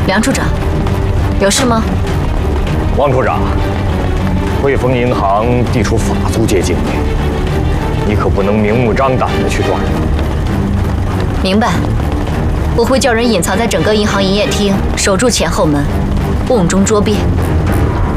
梁处长，有事吗？ 王处长，汇丰银行地处法租界境内，你可不能明目张胆地去抓人。 明白，我会叫人隐藏在整个银行营业厅，守住前后门，瓮中捉鳖。